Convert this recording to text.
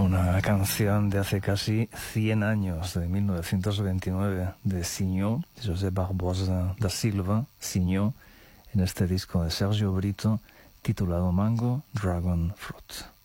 Una canción de hace casi 100 años, de 1929, de Signo, José Barbosa da Silva, Signo, en este disco de Sergio Brito, titulado Mango Dragon Fruit.